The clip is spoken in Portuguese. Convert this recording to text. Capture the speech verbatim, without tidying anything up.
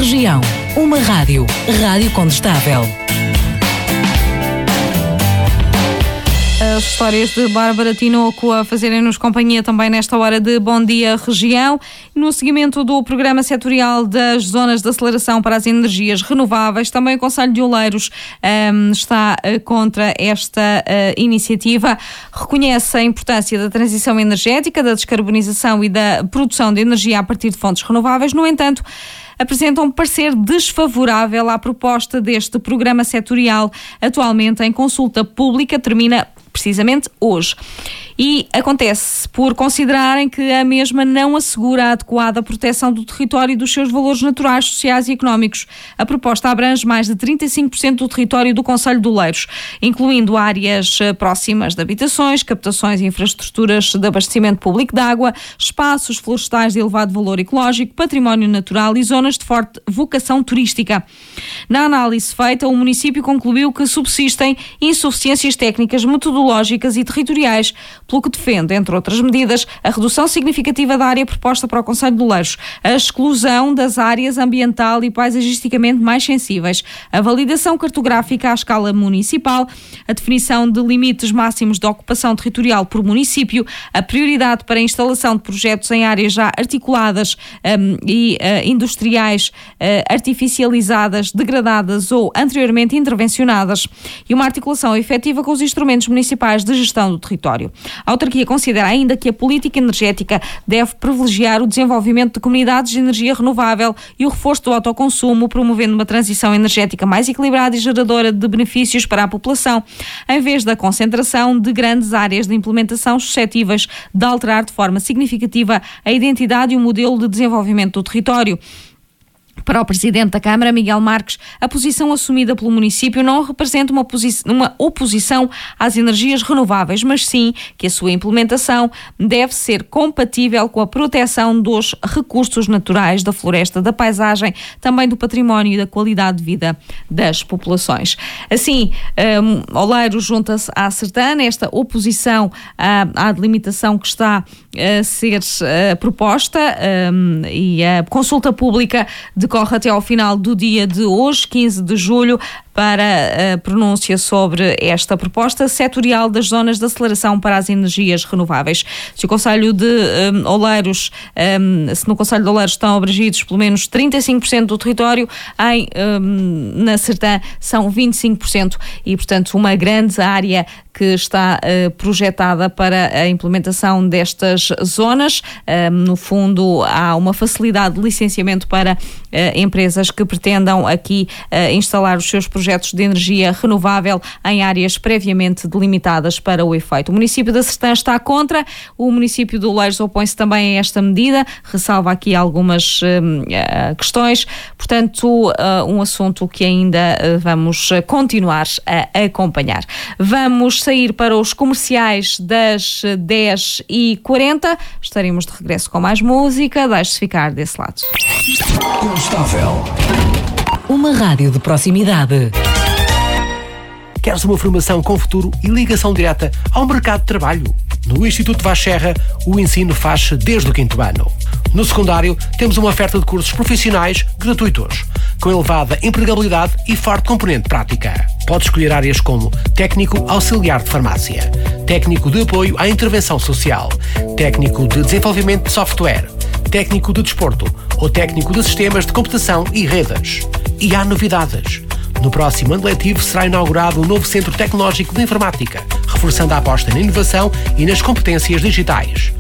Região. Uma rádio. Rádio Condestável. As histórias de Bárbara Tinoco a fazerem-nos companhia também nesta hora de Bom Dia Região. No seguimento do programa setorial das zonas de aceleração para as energias renováveis, também o Concelho de Oleiros um, está uh, contra esta uh, iniciativa. Reconhece a importância da transição energética, da descarbonização e da produção de energia a partir de fontes renováveis. No entanto, apresentam um parecer desfavorável à proposta deste programa setorial, atualmente em consulta pública, termina precisamente hoje. E acontece por considerarem que a mesma não assegura a adequada proteção do território e dos seus valores naturais, sociais e económicos. A proposta abrange mais de trinta e cinco por cento do território do Concelho de Oleiros, incluindo áreas próximas de habitações, captações e infraestruturas de abastecimento público de água, espaços florestais de elevado valor ecológico, património natural e zonas de forte vocação turística. Na análise feita, o município concluiu que subsistem insuficiências técnicas, metodológicas e territoriais, pelo que defende, entre outras medidas, a redução significativa da área proposta para o Concelho de Oleiros, a exclusão das áreas ambiental e paisagisticamente mais sensíveis, a validação cartográfica à escala municipal, a definição de limites máximos de ocupação territorial por município, a prioridade para a instalação de projetos em áreas já articuladas um, e uh, industriais uh, artificializadas, degradadas ou anteriormente intervencionadas e uma articulação efetiva com os instrumentos municipais de gestão do território. A autarquia considera ainda que a política energética deve privilegiar o desenvolvimento de comunidades de energia renovável e o reforço do autoconsumo, promovendo uma transição energética mais equilibrada e geradora de benefícios para a população, em vez da concentração de grandes áreas de implementação suscetíveis de alterar de forma significativa a identidade e o modelo de desenvolvimento do território. Para o Presidente da Câmara, Miguel Marques, a posição assumida pelo município não representa uma, posi- uma oposição às energias renováveis, mas sim que a sua implementação deve ser compatível com a proteção dos recursos naturais, da floresta, da paisagem, também do património e da qualidade de vida das populações. Assim, um, Oleiros junta-se à Sertã nesta oposição à, à delimitação que está a ser uh, proposta um, e a consulta pública decorre até ao final do dia de hoje, quinze de julho, para a pronúncia sobre esta proposta setorial das zonas de aceleração para as energias renováveis. Se o Concelho de um, Oleiros, um, se no Concelho de Oleiros estão abrangidos pelo menos trinta e cinco por cento do território, em, um, na Sertã são vinte e cinco por cento e, portanto, uma grande área que está uh, projetada para a implementação destas zonas. Uh, no fundo, há uma facilidade de licenciamento para uh, empresas que pretendam aqui uh, instalar os seus projetos de energia renovável em áreas previamente delimitadas para o efeito. O município da Sertã está contra, o município de Oleiros opõe-se também a esta medida, ressalva aqui algumas uh, questões, portanto, uh, um assunto que ainda uh, vamos continuar a acompanhar. Vamos sair para os comerciais das dez e quarenta, estaremos de regresso com mais música, deixe-se ficar desse lado. Condestável. Uma rádio de proximidade. Queres uma formação com futuro e ligação direta ao mercado de trabalho? No Instituto Vaz Serra, o ensino faz-se desde o quinto ano. No secundário, temos uma oferta de cursos profissionais gratuitos, com elevada empregabilidade e forte componente prática. Pode escolher áreas como técnico auxiliar de farmácia, técnico de apoio à intervenção social, técnico de desenvolvimento de software, técnico de desporto ou técnico de sistemas de computação e redes. E há novidades. No próximo ano letivo será inaugurado um novo Centro Tecnológico de Informática, reforçando a aposta na inovação e nas competências digitais.